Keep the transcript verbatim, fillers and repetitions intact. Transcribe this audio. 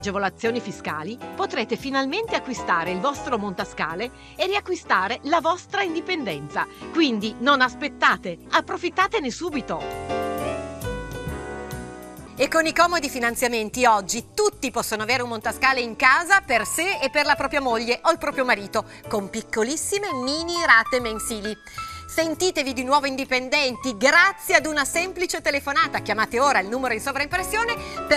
agevolazioni fiscali potrete finalmente acquistare il vostro montascale e riacquistare la vostra indipendenza. Quindi non aspettate, approfittatene subito! E con i comodi finanziamenti oggi tutti possono avere un montascale in casa per sé e per la propria moglie o il proprio marito, con piccolissime mini rate mensili. Sentitevi di nuovo indipendenti grazie ad una semplice telefonata. Chiamate ora il numero in sovraimpressione per